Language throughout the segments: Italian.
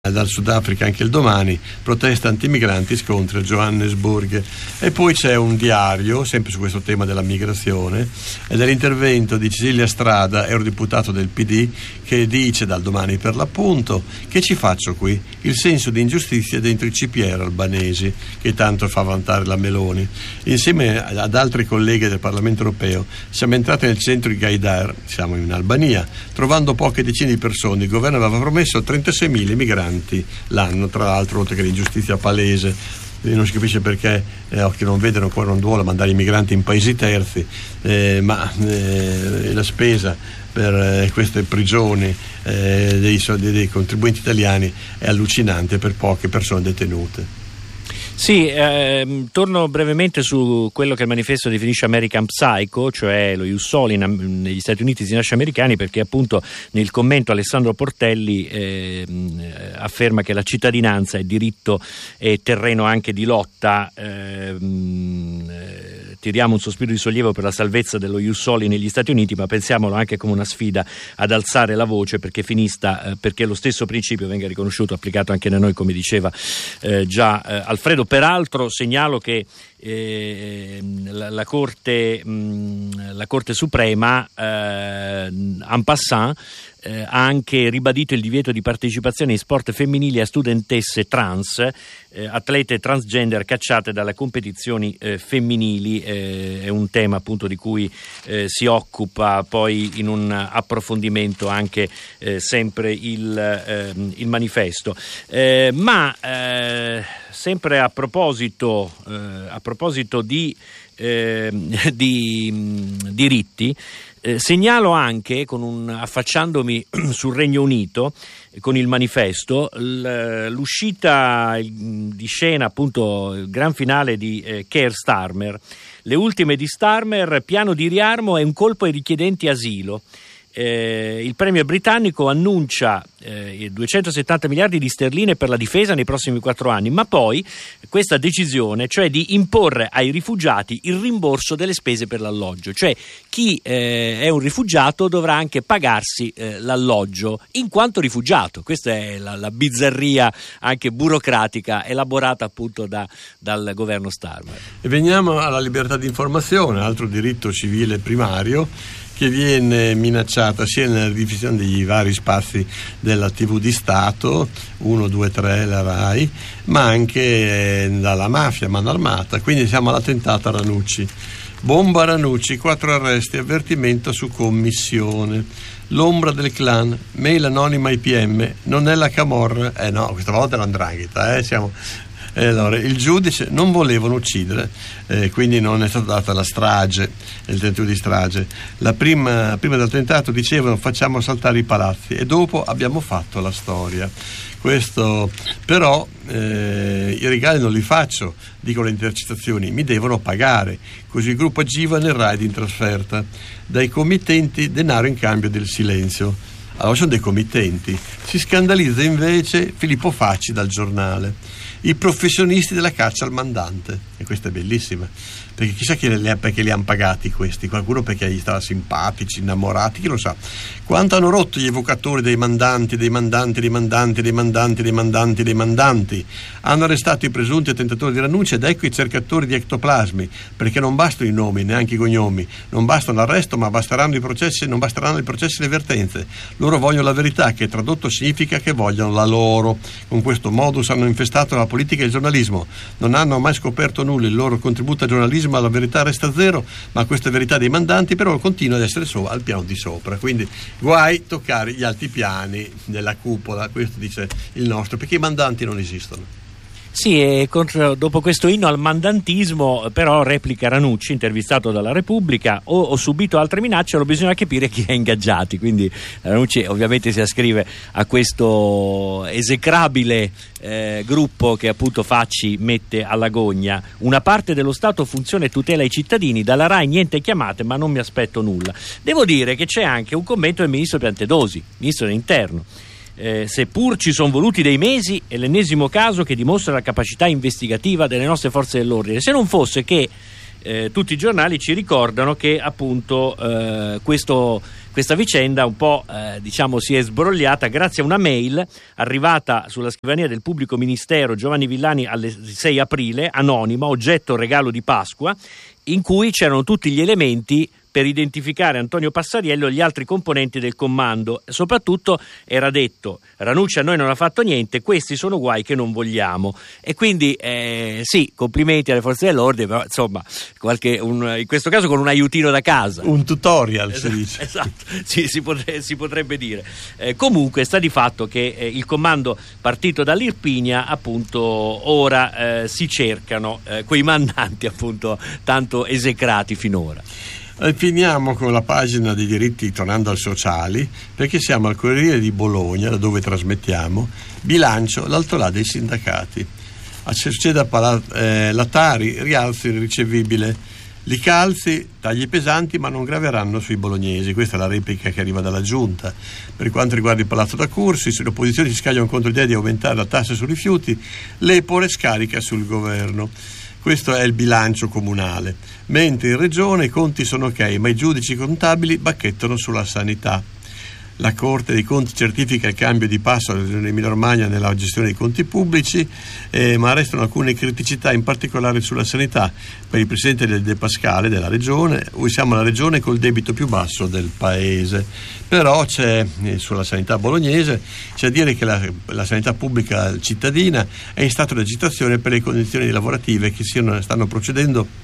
Dal Sudafrica anche il Domani, protesta antimigranti, scontri a Johannesburg. E poi c'è un diario sempre su questo tema della migrazione ed è l'intervento di Cecilia Strada, eurodeputato del PD, che dice dal Domani per l'appunto: che ci faccio qui? Il senso di ingiustizia dentro i CPR albanesi che tanto fa vantare la Meloni. Insieme ad altri colleghi del Parlamento europeo siamo entrati nel centro di Gaidar, siamo in Albania, trovando poche decine di persone. Il governo aveva promesso 36.000 migranti l'anno, tra l'altro, oltre che l'ingiustizia palese. Non si capisce perché occhi non vedono, ancora non duole mandare i migranti in paesi terzi, ma la spesa per queste prigioni dei contribuenti italiani è allucinante per poche persone detenute. Sì, torno brevemente su quello che il manifesto definisce American Psycho, cioè lo ius soli negli Stati Uniti si nasce americani, perché appunto nel commento Alessandro Portelli afferma che la cittadinanza è diritto e terreno anche di lotta. Tiriamo un sospiro di sollievo per la salvezza dello ius soli negli Stati Uniti, ma pensiamolo anche come una sfida ad alzare la voce perché lo stesso principio venga riconosciuto, applicato anche da noi, come diceva già Alfredo. Peraltro segnalo che la Corte Suprema en passant ha anche ribadito il divieto di partecipazione in sport femminili a studentesse trans, atlete transgender cacciate dalle competizioni femminili. È un tema appunto di cui si occupa poi in un approfondimento anche sempre il manifesto. Ma sempre a proposito di diritti, segnalo anche, affacciandomi sul Regno Unito, con il manifesto, l'uscita di scena, appunto il gran finale di Keir Starmer, le ultime di Starmer: piano di riarmo e un colpo ai richiedenti asilo. Il premier britannico annuncia 270 miliardi di sterline per la difesa nei prossimi 4 anni, ma poi questa decisione, cioè di imporre ai rifugiati il rimborso delle spese per l'alloggio, cioè chi è un rifugiato dovrà anche pagarsi l'alloggio in quanto rifugiato. Questa è la bizzarria anche burocratica elaborata appunto dal governo Starmer. E veniamo alla libertà di informazione, altro diritto civile primario che viene minacciata sia nella ridivisione degli vari spazi della TV di Stato, 1, 2, 3, la RAI, ma anche dalla mafia, mano armata. Quindi siamo alla tentata Ranucci. Bomba Ranucci, 4 arresti, avvertimento su commissione. L'ombra del clan, mail anonima ai PM, non è la Camorra, no, questa volta è l'Andrangheta, siamo... Allora, il giudice: non volevano uccidere, quindi non è stata data la strage, il tentativo di strage. Prima del tentato dicevano facciamo saltare i palazzi, e dopo abbiamo fatto la storia. Questo però i regali non li faccio, dico le intercettazioni, mi devono pagare. Così il gruppo agiva nel raid in trasferta. Dai committenti denaro in cambio del silenzio. Allora sono dei committenti. Si scandalizza invece Filippo Facci dal Giornale. I professionisti della caccia al mandante, e questa è bellissima, perché chissà perché li hanno pagati questi, qualcuno perché gli stava simpatici, innamorati, chi lo sa. Quanto hanno rotto gli evocatori dei mandanti. Hanno arrestato i presunti attentatori di Ranucci ed ecco i cercatori di ectoplasmi, perché non bastano i nomi, neanche i cognomi, non basta l'arresto, ma basteranno i processi, non basteranno i processi e le vertenze. Loro vogliono la verità, che tradotto significa che vogliono la loro. Con questo modus hanno infestato la politica e il giornalismo. Non hanno mai scoperto nulla, il loro contributo al giornalismo, alla verità resta zero, ma questa verità dei mandanti però continua ad essere al piano di sopra. Quindi guai toccare gli alti piani della cupola, questo dice il nostro, perché i mandanti non esistono. Sì, e dopo questo inno al mandantismo, però, replica Ranucci, intervistato dalla Repubblica: ho subito altre minacce, allora bisogna capire chi ha ingaggiati. Quindi Ranucci ovviamente si ascrive a questo esecrabile gruppo che appunto Facci mette alla gogna. Una parte dello Stato funziona e tutela i cittadini, dalla RAI niente chiamate, ma non mi aspetto nulla. Devo dire che c'è anche un commento del ministro Piantedosi, ministro dell'Interno. Seppur ci sono voluti dei mesi, è l'ennesimo caso che dimostra la capacità investigativa delle nostre forze dell'ordine. Se non fosse che tutti i giornali ci ricordano che appunto questa vicenda un po' si è sbrogliata grazie a una mail arrivata sulla scrivania del pubblico ministero Giovanni Villani alle 6 aprile, anonima, oggetto regalo di Pasqua, in cui c'erano tutti gli elementi per identificare Antonio Passariello e gli altri componenti del comando. Soprattutto era detto: Ranucci a noi non ha fatto niente, questi sono guai che non vogliamo. E quindi sì, complimenti alle forze dell'ordine, però insomma in questo caso con un aiutino da casa, un tutorial, si dice. Esatto, sì, si potrebbe dire. Comunque sta di fatto che il comando partito dall'Irpinia appunto ora si cercano quei mandanti appunto tanto esecrati finora. Finiamo con la pagina dei diritti, tornando al sociali, perché siamo al Corriere di Bologna, da dove trasmettiamo. Bilancio, l'altolà dei sindacati. Succede la Tari, rialzo irricevibile. Li calzi, tagli pesanti, ma non graveranno sui bolognesi. Questa è la replica che arriva dalla Giunta. Per quanto riguarda il Palazzo da Cursi, le opposizioni si scagliano contro l'idea di aumentare la tassa sui rifiuti, l'Epore scarica sul governo. Questo è il bilancio comunale, mentre in regione i conti sono ok, ma i giudici contabili bacchettano sulla sanità. La Corte dei Conti certifica il cambio di passo alla Regione Emilia-Romagna nella gestione dei conti pubblici, ma restano alcune criticità, in particolare sulla sanità. Per il presidente del De Pascale della regione, siamo la regione col debito più basso del paese. Però c'è, sulla sanità bolognese, c'è a dire che la sanità pubblica cittadina è in stato di agitazione per le condizioni lavorative che stanno procedendo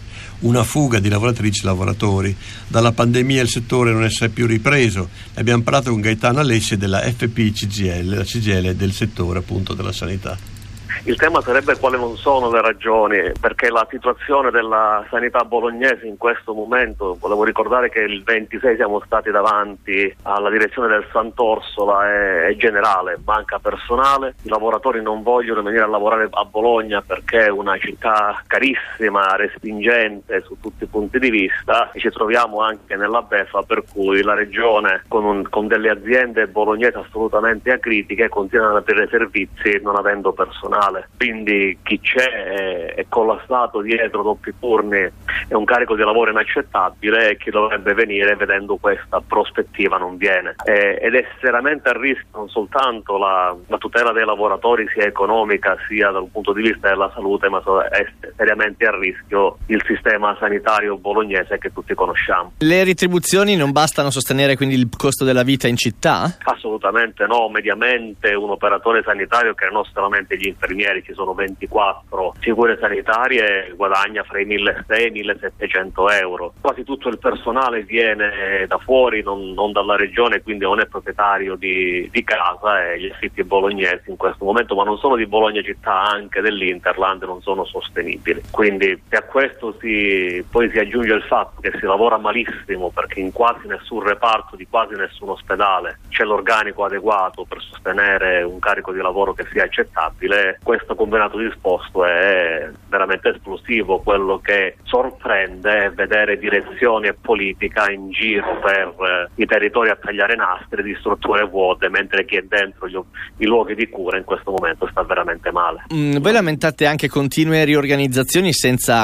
una fuga di lavoratrici e lavoratori. Dalla pandemia il settore non si è più ripreso. Abbiamo parlato con Gaetano Alessi della FP-CGIL, la CGIL del settore appunto della sanità. Il tema sarebbe quali non sono le ragioni, perché la situazione della sanità bolognese in questo momento, volevo ricordare che il 26 siamo stati davanti alla direzione del Sant'Orsola, è generale, manca personale, i lavoratori non vogliono venire a lavorare a Bologna perché è una città carissima, respingente su tutti i punti di vista, e ci troviamo anche nella beffa per cui la regione con delle aziende bolognesi assolutamente acritiche continua ad aprire servizi non avendo personale. Quindi chi c'è è collassato dietro doppi turni, è un carico di lavoro inaccettabile, e chi dovrebbe venire vedendo questa prospettiva non viene. Ed è seriamente a rischio non soltanto la tutela dei lavoratori sia economica sia dal punto di vista della salute, ma è seriamente a rischio il sistema sanitario bolognese che tutti conosciamo. Le retribuzioni non bastano a sostenere quindi il costo della vita in città? Assolutamente no, mediamente un operatore sanitario, che non solamente gli infermieri, ci sono 24 figure sanitarie, guadagna fra i 1.600 e i 1.700 euro. Quasi tutto il personale viene da fuori, non dalla regione, quindi non è proprietario di casa, e gli affitti bolognesi in questo momento, ma non solo di Bologna città, anche dell'Interland, non sono sostenibili. Quindi se a questo poi si aggiunge il fatto che si lavora malissimo, perché in quasi nessun reparto di quasi nessun ospedale c'è l'organico adeguato per sostenere un carico di lavoro che sia accettabile, questo combinato disposto è veramente esplosivo. Quello che sorprende è vedere direzioni e politica in giro per i territori a tagliare nastri di strutture vuote, mentre chi è dentro i luoghi di cura in questo momento sta veramente male. Voi lamentate anche continue riorganizzazioni senza,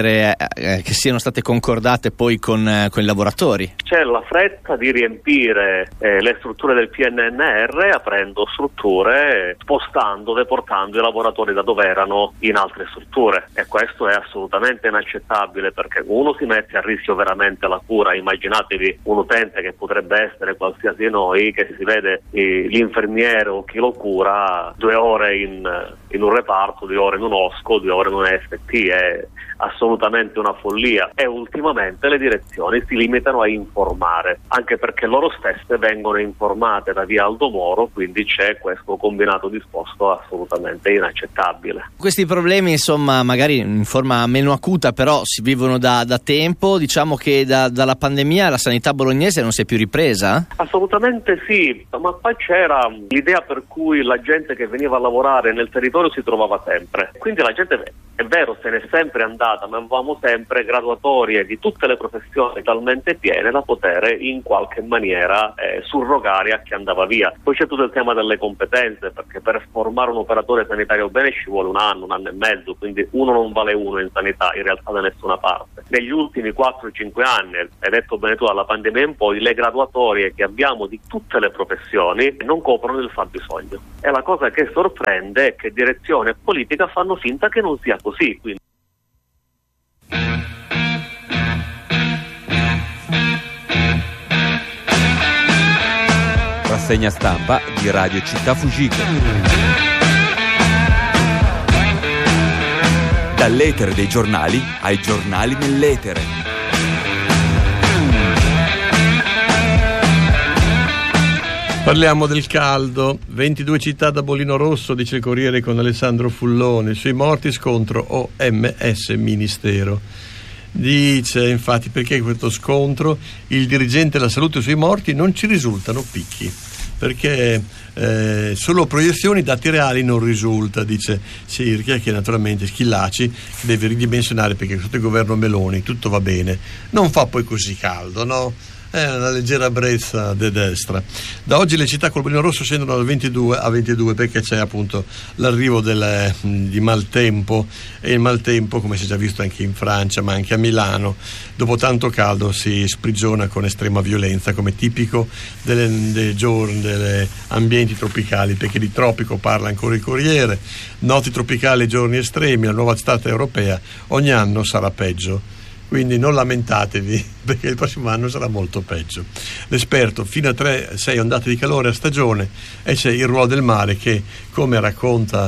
che siano state concordate poi con i lavoratori? C'è la fretta di riempire le strutture del PNNR aprendo strutture, spostando, deportando i lavoratori da dove erano in altre strutture, e questo è assolutamente inaccettabile, perché uno si mette a rischio veramente la cura. Immaginatevi un utente che potrebbe essere qualsiasi di noi, che si vede l'infermiere o chi lo cura 2 ore in un reparto, 2 ore in un OSCO, 2 ore in un FT, è assolutamente una follia. E ultimamente le direzioni si limitano a informare, anche perché loro stesse vengono informate da via Aldo Moro, quindi c'è questo combinato disposto assolutamente inaccettabile. Questi problemi, insomma, magari in forma meno acuta, però si vivono da tempo. Diciamo che dalla pandemia la sanità bolognese non si è più ripresa? Assolutamente sì, ma poi c'era l'idea per cui la gente che veniva a lavorare nel territorio si trovava sempre, quindi la gente, è vero, se n'è sempre andata, ma avevamo sempre graduatorie di tutte le professioni talmente piene da poter in qualche maniera surrogare a chi andava via. Poi c'è tutto il tema delle competenze, perché per formare un operatore sanitario bene ci vuole un anno e mezzo, quindi uno non vale uno in sanità in realtà da nessuna nessuna parte. Negli ultimi 4-5 anni, hai detto bene tu, dalla pandemia in poi, le graduatorie che abbiamo di tutte le professioni non coprono il fabbisogno. E la cosa che sorprende è che direzione e politica fanno finta che non sia così. Quindi rassegna stampa di Radio Città Fugica. Dall'etere dei giornali ai giornali nell'etere. Parliamo del caldo. 22 città da bollino rosso, dice il Corriere con Alessandro Fullone. Sui morti scontro OMS Ministero. Dice infatti perché questo scontro, il dirigente della salute sui morti non ci risultano picchi, perché solo proiezioni, dati reali non risulta, dice Sirchia, che naturalmente Schillaci deve ridimensionare perché sotto il governo Meloni tutto va bene, non fa poi così caldo, no? È una leggera brezza de destra. Da oggi le città col bollino rosso scendono da 22 a 22 perché c'è appunto l'arrivo di maltempo, e il maltempo, come si è già visto anche in Francia ma anche a Milano, dopo tanto caldo si sprigiona con estrema violenza, come tipico dei giorni, delle ambienti tropicali, perché di tropico parla ancora il Corriere. Noti tropicali, giorni estremi, la nuova estate europea ogni anno sarà peggio. Quindi non lamentatevi, perché il prossimo anno sarà molto peggio. L'esperto, fino a 3-6 ondate di calore a stagione, e c'è il ruolo del mare che, come racconta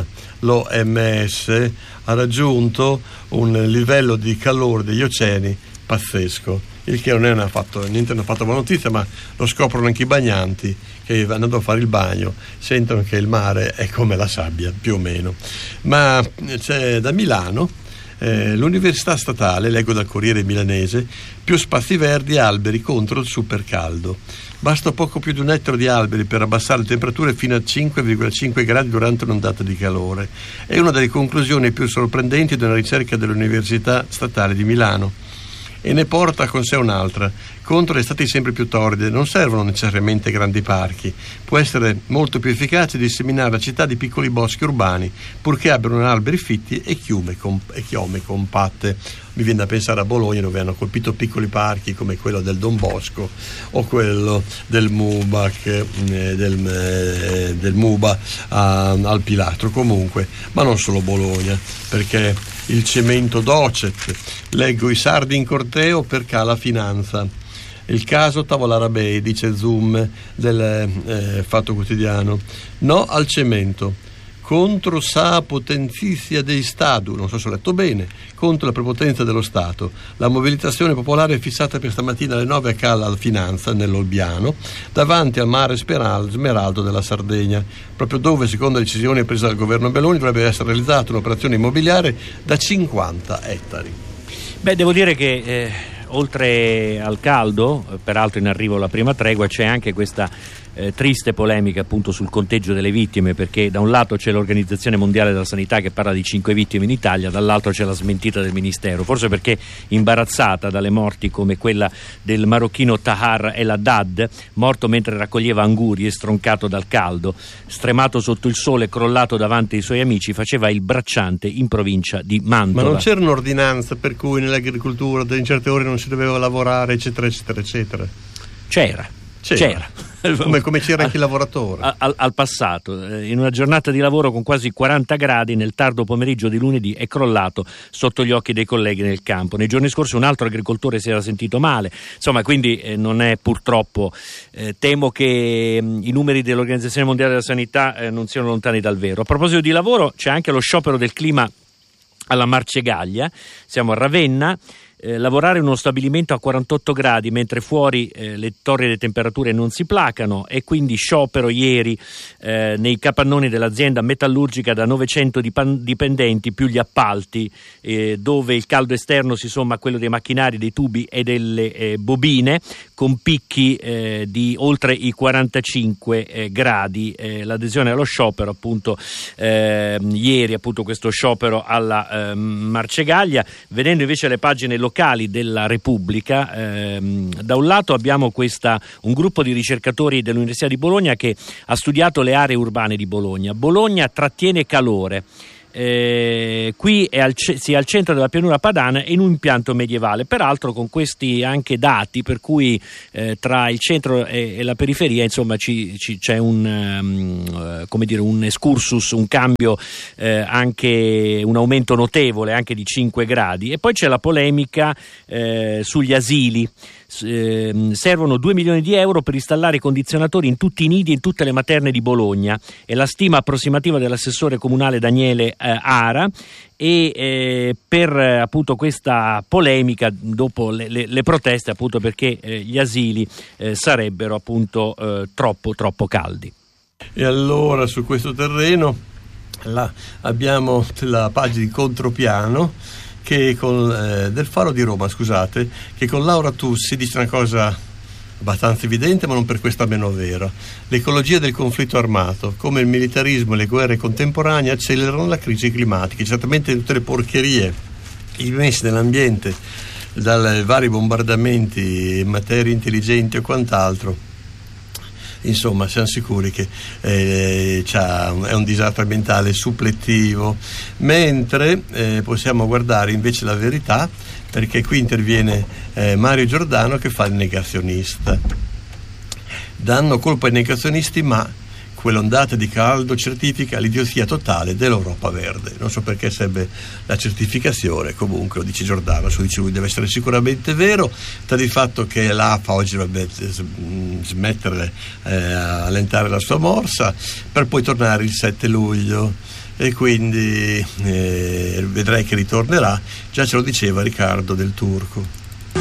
l'OMS, ha raggiunto un livello di calore degli oceani pazzesco, il che non è niente una buona notizia, ma lo scoprono anche i bagnanti che andando a fare il bagno sentono che il mare è come la sabbia, più o meno. Ma c'è da Milano l'università statale, leggo dal Corriere milanese, più spazi verdi e alberi contro il supercaldo. Basta poco più di 1 ettaro di alberi per abbassare le temperature fino a 5,5 gradi durante un'ondata di calore. È una delle conclusioni più sorprendenti di una ricerca dell'Università Statale di Milano, e ne porta con sé un'altra. Contro le estati sempre più torride non servono necessariamente grandi parchi, può essere molto più efficace disseminare la città di piccoli boschi urbani, purché abbiano alberi fitti e chiome compatte. Mi viene da pensare a Bologna, dove hanno colpito piccoli parchi come quello del Don Bosco o quello del MUBAC, del MUBA al Pilastro, comunque, ma non solo Bologna, perché il cemento docet, leggo i sardi in corteo per Cala Finanza. Il caso Tavolara Bay, dice Zoom del Fatto Quotidiano. No al cemento, contro sa potenzia dei Statu, non so se ho letto bene, contro la prepotenza dello Stato. La mobilitazione popolare è fissata per stamattina alle 9 a Cala Finanza, nell'Olbiano, davanti al mare Smeraldo della Sardegna, proprio dove, secondo decisione presa dal governo Meloni, dovrebbe essere realizzata un'operazione immobiliare da 50 ettari. Beh, devo dire che oltre al caldo, peraltro in arrivo la prima tregua, c'è anche questa triste polemica appunto sul conteggio delle vittime, perché da un lato c'è l'Organizzazione Mondiale della Sanità che parla di 5 vittime in Italia, dall'altro c'è la smentita del Ministero, forse perché imbarazzata dalle morti come quella del marocchino Tahar El Haddad, morto mentre raccoglieva angurie, stroncato dal caldo, stremato sotto il sole, crollato davanti ai suoi amici, faceva il bracciante in provincia di Mantova. Ma non c'era un'ordinanza per cui nell'agricoltura in certe ore non si doveva lavorare, eccetera eccetera eccetera? C'era. Come c'era anche il lavoratore al passato, in una giornata di lavoro con quasi 40 gradi nel tardo pomeriggio di lunedì è crollato sotto gli occhi dei colleghi nel campo. Nei giorni scorsi un altro agricoltore si era sentito male, insomma, quindi non è purtroppo, temo che i numeri dell'Organizzazione Mondiale della Sanità non siano lontani dal vero. A proposito di lavoro, c'è anche lo sciopero del clima alla Marcegaglia, siamo a Ravenna. Lavorare in uno stabilimento a 48 gradi mentre fuori le torride temperature non si placano, e quindi sciopero ieri nei capannoni dell'azienda metallurgica da 900 dipendenti più gli appalti, dove il caldo esterno si somma a quello dei macchinari, dei tubi e delle bobine, con picchi di oltre i 45 gradi. L'adesione allo sciopero appunto ieri, appunto questo sciopero alla Marcegaglia. Vedendo invece le pagine locali della Repubblica, da un lato abbiamo un gruppo di ricercatori dell'Università di Bologna che ha studiato le aree urbane di Bologna. Bologna trattiene calore. qui è al centro della pianura padana e in un impianto medievale, peraltro con questi anche dati per cui tra il centro e la periferia insomma c'è un excursus, un cambio, anche un aumento notevole anche di 5 gradi. E poi c'è la polemica sugli asili. Servono 2 milioni di euro per installare i condizionatori in tutti i nidi e in tutte le materne di Bologna, è la stima approssimativa dell'assessore comunale Daniele Ara, e per appunto questa polemica dopo le proteste, appunto perché gli asili sarebbero appunto troppo caldi. E allora su questo terreno abbiamo la pagina di Contropiano del Faro di Roma, scusate, che con Laura Tussi dice una cosa abbastanza evidente, ma non per questo meno vera: l'ecologia del conflitto armato, come il militarismo e le guerre contemporanee accelerano la crisi climatica. Certamente tutte le porcherie immesse nell'ambiente dai vari bombardamenti, materie intelligenti o quant'altro, insomma siamo sicuri che è un disastro ambientale suppletivo, mentre possiamo guardare invece la verità, perché qui interviene Mario Giordano che fa il negazionista. Danno colpa ai negazionisti, ma quell'ondata di caldo certifica l'idiosia totale dell'Europa verde. Non so perché serve la certificazione, comunque lo dice Giordano, lo dice lui, deve essere sicuramente vero. Sta di fatto che l'AFA oggi dovrebbe smettere, allentare la sua morsa per poi tornare il 7 luglio e quindi vedrei che ritornerà, già ce lo diceva Riccardo Del Turco.